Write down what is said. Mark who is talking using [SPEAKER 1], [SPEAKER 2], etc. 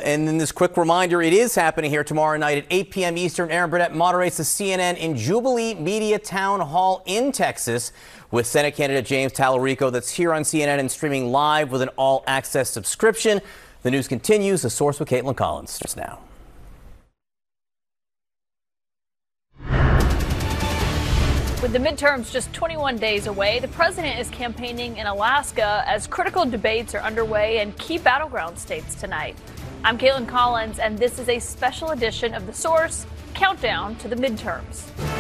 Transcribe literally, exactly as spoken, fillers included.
[SPEAKER 1] and then this quick reminder, it is happening here tomorrow night at eight p m Eastern. Aaron Burnett moderates the C N N in Jubilee Media Town Hall in Texas with Senate candidate James Talarico. That's here on C N N and streaming live with an all-access subscription. The news continues. The Source with Caitlin Collins starts now.
[SPEAKER 2] With the midterms just twenty-one days away, the president is campaigning in Alaska as critical debates are underway in key battleground states tonight. I'm Caitlin Collins, and this is a special edition of The Source, Countdown to the Midterms.